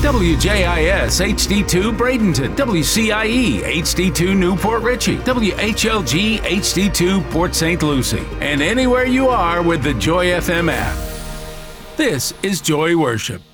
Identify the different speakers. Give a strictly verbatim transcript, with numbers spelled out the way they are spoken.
Speaker 1: W J I S H D two Bradenton, W C I E H D two Newport Richey, W H L G H D two Port Saint Lucie, and anywhere you are with the Joy F M app. This is Joy Worship.